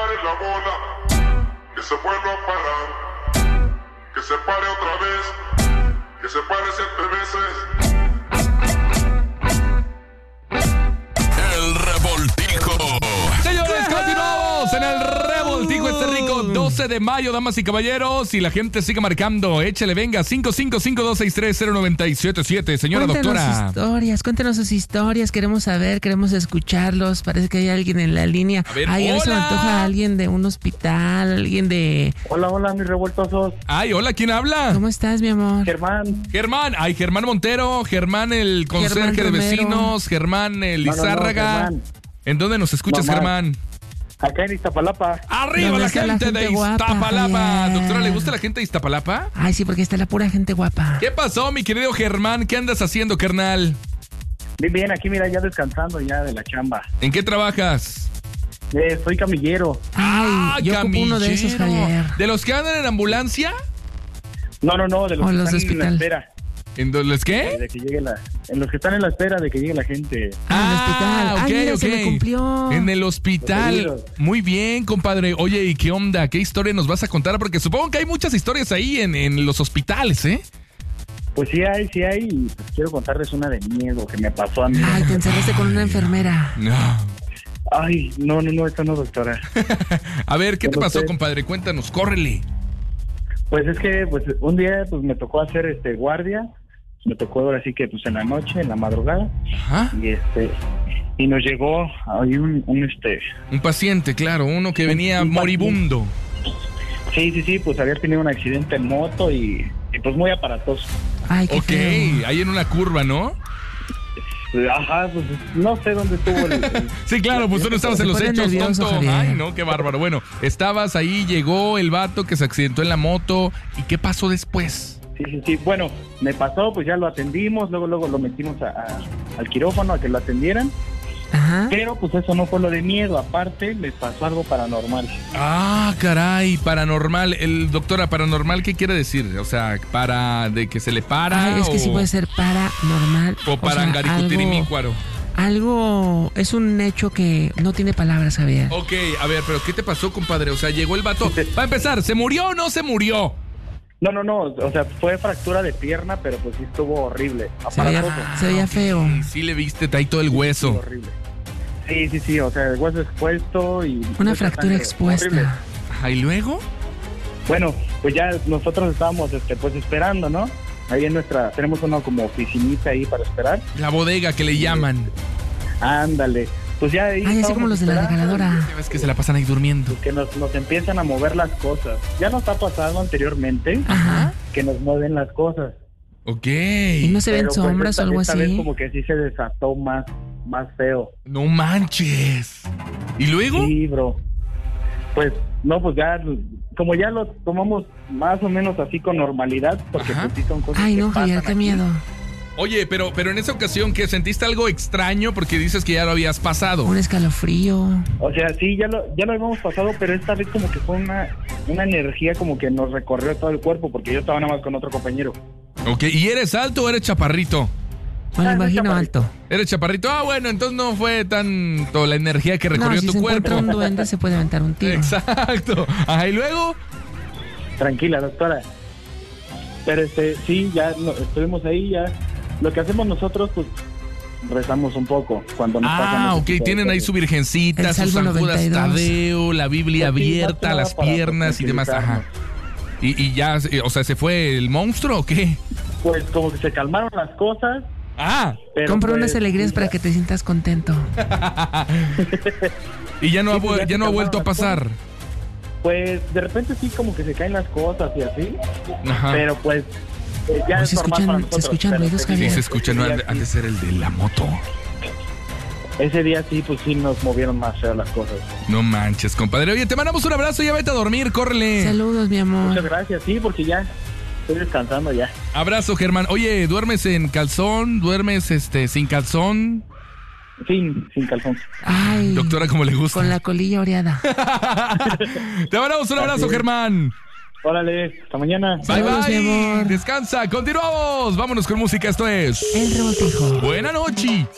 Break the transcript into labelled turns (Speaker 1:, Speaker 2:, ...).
Speaker 1: pare la bola, que se vuelva a parar, que se pare otra vez, que se pare 7 veces.
Speaker 2: El Revoltijo.
Speaker 3: Señores, continuamos en el Revoltijo este rico 12 de mayo, damas y caballeros. Y la gente sigue marcando. Échale, venga, 555-263-0977. Señora doctora.
Speaker 4: Cuéntenos sus historias. Queremos saber, queremos escucharlos. Parece que hay alguien en la línea.
Speaker 3: A ver,
Speaker 4: hoy se me
Speaker 3: hola.
Speaker 4: antoja alguien de un hospital, alguien de...
Speaker 5: Hola, mis revoltosos.
Speaker 3: Ay, hola, ¿quién habla?
Speaker 4: ¿Cómo estás, mi amor?
Speaker 5: Germán.
Speaker 3: Germán. Ay, Germán Montero. Germán, el conserje
Speaker 4: Germán
Speaker 3: de
Speaker 4: Romero.
Speaker 3: vecinos. Germán, el Lizárraga.
Speaker 5: Germán.
Speaker 3: ¿En dónde nos escuchas,
Speaker 5: Mamá.
Speaker 3: Germán?
Speaker 5: Acá en Iztapalapa.
Speaker 3: ¡Arriba
Speaker 4: ¿Dónde
Speaker 3: la
Speaker 4: está la
Speaker 3: gente de
Speaker 4: gente guapa,
Speaker 3: Iztapalapa!
Speaker 4: Javier?
Speaker 3: Doctora, ¿le gusta la gente de Iztapalapa?
Speaker 4: Ay, sí, porque está la pura gente guapa.
Speaker 3: ¿Qué pasó, mi querido Germán? ¿Qué andas haciendo, carnal?
Speaker 5: Bien, aquí mira, ya descansando ya de la chamba.
Speaker 3: ¿En qué trabajas?
Speaker 5: Soy camillero.
Speaker 4: Ay, yo ocupo uno de esos,
Speaker 3: camillero.
Speaker 4: Javier.
Speaker 3: ¿De los que andan en ambulancia?
Speaker 5: No, de los
Speaker 4: O
Speaker 5: que
Speaker 4: los de
Speaker 5: están en la
Speaker 4: hospital.
Speaker 5: espera.
Speaker 3: ¿En los qué?
Speaker 5: De que llegue en los que están en la espera de que llegue la gente.
Speaker 4: Ah, en el hospital. Ay, mira, se me cumplió.
Speaker 3: En el hospital.
Speaker 5: Los
Speaker 3: Muy bien, compadre. Oye, ¿y qué onda? ¿Qué historia nos vas a contar? Porque supongo que hay muchas historias ahí en los hospitales, ¿eh?
Speaker 5: Pues sí hay. Y pues quiero contarles una de miedo que me pasó a mí.
Speaker 4: Ay, te encerraste con una enfermera.
Speaker 3: No.
Speaker 5: Ay, no, esto no, doctora.
Speaker 3: A ver, ¿qué te
Speaker 5: ¿Cómo
Speaker 3: pasó,
Speaker 5: usted?
Speaker 3: compadre? Cuéntanos, córrele.
Speaker 5: Pues es que un día pues me tocó hacer guardia. Me tocó ahora sí que pues en la noche, en la madrugada.
Speaker 3: Ajá.
Speaker 5: Y nos llegó ahí un
Speaker 3: Un paciente, claro, uno que venía
Speaker 5: un
Speaker 3: moribundo.
Speaker 5: Sí, pues había tenido un accidente en moto y pues muy aparatoso.
Speaker 4: Ay, qué
Speaker 3: Ok,
Speaker 4: feo.
Speaker 3: ahí en una curva, ¿no?
Speaker 5: Ajá, pues no sé dónde estuvo el
Speaker 3: Sí, claro, pues tú no estabas en
Speaker 4: Se
Speaker 3: los
Speaker 4: pone
Speaker 3: hechos,
Speaker 4: nervioso,
Speaker 3: tonto.
Speaker 4: Javier.
Speaker 3: Ay, no, qué bárbaro. Bueno, estabas ahí, llegó el vato que se accidentó en la moto. ¿Y qué pasó después?
Speaker 5: Sí. Bueno, me pasó, pues ya lo atendimos, luego lo metimos al quirófano a que lo atendieran,
Speaker 4: Ajá.
Speaker 5: pero pues eso no fue lo de miedo, aparte me pasó algo paranormal.
Speaker 3: Ah, caray, paranormal. Doctora, paranormal, ¿qué quiere decir? O sea, de que se le para
Speaker 4: Ay, es que sí puede ser paranormal.
Speaker 3: o para angaricutirimícuaro.
Speaker 4: Algo, es un hecho que no tiene palabras, Javier.
Speaker 3: Ok, a ver, pero ¿qué te pasó, compadre? O sea, llegó el vato. Va a empezar, ¿se murió o no se murió?
Speaker 5: No, o sea, fue fractura de pierna, pero pues sí estuvo horrible,
Speaker 4: Se veía,
Speaker 5: aparatoso.
Speaker 4: se veía feo.
Speaker 3: Sí le viste ahí todo el hueso.
Speaker 5: Horrible. Sí, o sea, el hueso expuesto y...
Speaker 4: Una fractura
Speaker 5: sangre,
Speaker 4: expuesta.
Speaker 5: horrible.
Speaker 3: Ajá, ¿y luego?
Speaker 5: Bueno, pues ya nosotros estábamos pues esperando, ¿no? Ahí tenemos una como oficinita ahí para esperar.
Speaker 3: La bodega que le llaman.
Speaker 5: Ándale. Pues ya ahí
Speaker 4: Ay, así
Speaker 5: estábamos
Speaker 4: como los de la
Speaker 5: esperando,
Speaker 4: regaladora.
Speaker 3: Ya ves que se la pasan ahí durmiendo.
Speaker 5: que nos empiezan a mover las cosas. Ya nos ha pasado anteriormente
Speaker 4: Ajá.
Speaker 5: que nos mueven las cosas.
Speaker 3: Ok.
Speaker 4: Y no se ven
Speaker 5: Pero, pues,
Speaker 4: sombras o algo
Speaker 5: esta vez
Speaker 4: así.
Speaker 5: como que sí se desató más feo.
Speaker 3: No manches. ¿Y luego?
Speaker 5: Sí, bro. Pues, no, pues ya, como ya lo tomamos más o menos así con normalidad, porque
Speaker 3: Ajá.
Speaker 5: pues sí son cosas
Speaker 4: Ay,
Speaker 5: que
Speaker 4: no, Javier,
Speaker 5: pasan
Speaker 4: qué
Speaker 5: aquí.
Speaker 4: miedo.
Speaker 3: Oye, pero en esa ocasión, ¿qué? ¿Sentiste algo extraño? Porque dices que ya lo habías pasado.
Speaker 4: Un escalofrío.
Speaker 5: O sea, sí, ya lo habíamos pasado, pero esta vez como que fue una energía como que nos recorrió todo el cuerpo, porque yo estaba nada más con otro compañero.
Speaker 3: Ok, ¿y eres alto o eres chaparrito?
Speaker 4: Me lo
Speaker 5: Ah,
Speaker 4: imagino
Speaker 5: chaparrito.
Speaker 4: alto.
Speaker 3: ¿Eres chaparrito? Ah, bueno, entonces no fue tanto la energía que recorrió
Speaker 4: No, si
Speaker 3: tu
Speaker 4: se
Speaker 3: cuerpo.
Speaker 4: encuentra un duende se puede aventar un tiro.
Speaker 3: Exacto. Ajá, ¿y luego?
Speaker 5: Tranquila, doctora. Pero sí, ya estuvimos ahí, ya. Lo que hacemos nosotros, pues, rezamos un poco cuando nos pasan
Speaker 3: Ah,
Speaker 5: ese
Speaker 3: ok,
Speaker 5: tipo de
Speaker 3: tienen ahí
Speaker 5: cosas.
Speaker 3: su virgencita,
Speaker 4: El
Speaker 3: sus
Speaker 4: Salmo
Speaker 3: San Judas
Speaker 4: 92.
Speaker 3: Tadeo, la Biblia
Speaker 5: Pues sí, más que
Speaker 3: abierta,
Speaker 5: nada
Speaker 3: las
Speaker 5: para
Speaker 3: piernas y demás. Ajá.
Speaker 5: tranquilizarnos.
Speaker 3: Y ya, o sea, ¿se fue el monstruo o qué?
Speaker 5: Pues como que se calmaron las cosas.
Speaker 3: Ah,
Speaker 5: Pero
Speaker 4: Compra
Speaker 5: pues,
Speaker 4: unas alegrías para que te sientas contento.
Speaker 3: y ya no,
Speaker 5: Sí, pues ya
Speaker 3: ya no ha
Speaker 5: se
Speaker 3: vuelto a
Speaker 5: calmaron las
Speaker 3: pasar.
Speaker 5: Pues de repente sí como que se caen las cosas y así.
Speaker 3: Ajá.
Speaker 5: Pero pues ya
Speaker 4: Ay,
Speaker 5: es
Speaker 4: se
Speaker 5: normal
Speaker 4: escuchan-
Speaker 5: para
Speaker 4: se
Speaker 5: nosotros.
Speaker 4: escuchan
Speaker 5: pero
Speaker 4: ruidos,
Speaker 5: ese
Speaker 3: Sí,
Speaker 4: Javier.
Speaker 3: se escucha, no,
Speaker 5: día
Speaker 3: han de
Speaker 5: sí-
Speaker 3: ser el de la moto.
Speaker 5: Ese día sí, pues sí nos movieron más feas las cosas.
Speaker 3: No manches, compadre. Oye, te mandamos un abrazo, ya vete a dormir, córrele.
Speaker 4: Saludos, mi
Speaker 5: Muchas
Speaker 4: amor.
Speaker 5: gracias, sí, porque ya estoy descansando ya.
Speaker 3: Abrazo, Germán. Oye, ¿duermes en calzón? ¿Duermes sin calzón?
Speaker 5: Sin calzón.
Speaker 4: Ay,
Speaker 3: Doctora, como le gusta.
Speaker 4: con la colilla oreada.
Speaker 3: Te mandamos un abrazo,
Speaker 5: Así es.
Speaker 3: Germán.
Speaker 5: Órale, hasta mañana.
Speaker 3: Bye,
Speaker 4: Saludos, mi
Speaker 3: bye.
Speaker 4: amor.
Speaker 3: Descansa. Continuamos. Vámonos con música. Esto es
Speaker 4: El Revoltijo.
Speaker 3: Buena Noche.